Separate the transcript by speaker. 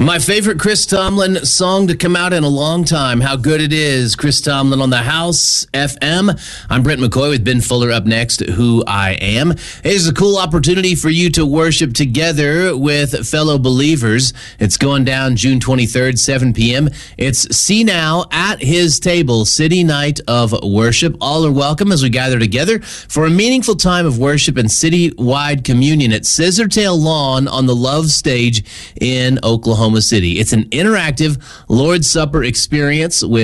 Speaker 1: My favorite Chris Tomlin song to come out in a long time. How good it is. Chris Tomlin on the House FM. I'm Brent McCoy with Ben Fuller up next, Who I Am. It is a cool opportunity for you to worship together with fellow believers. It's going down June 23rd, 7 p.m. It's See Now at His Table, City Night of Worship. All are welcome as we gather together for a meaningful time of worship and citywide communion at Scissortail Lawn on the Love Stage in Oklahoma City. It's an interactive Lord's Supper experience with